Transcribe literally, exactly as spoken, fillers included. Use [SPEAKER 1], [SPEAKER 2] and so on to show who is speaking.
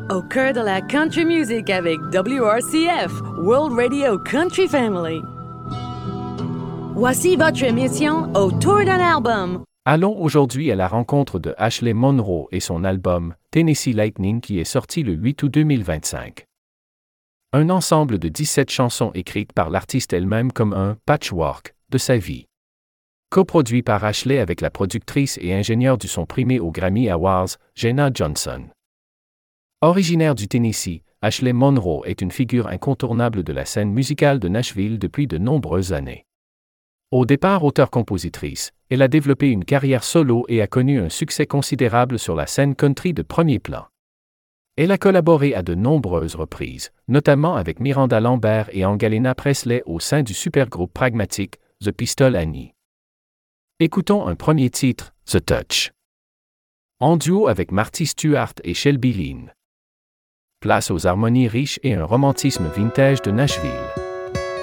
[SPEAKER 1] Au cœur de la country music avec W R C F, World Radio Country Family. Voici votre émission Autour d'un album.
[SPEAKER 2] Allons aujourd'hui à la rencontre de Ashley Monroe et son album Tennessee Lightning qui est sorti le huit août deux mille vingt-cinq. Un ensemble de dix-sept chansons écrites par l'artiste elle-même comme un « patchwork » de sa vie. Coproduit par Ashley avec la productrice et ingénieure du son primé aux Grammy Awards, Jenna Johnson. Originaire du Tennessee, Ashley Monroe est une figure incontournable de la scène musicale de Nashville depuis de nombreuses années. Au départ auteure-compositrice, elle a développé une carrière solo et a connu un succès considérable sur la scène country de premier plan. Elle a collaboré à de nombreuses reprises, notamment avec Miranda Lambert et Angelina Presley au sein du supergroupe pragmatique The Pistol Annie. Écoutons un premier titre, The Touch. En duo avec Marty Stuart et Shelby Lynne. Place aux harmonies riches et un romantisme vintage de Nashville.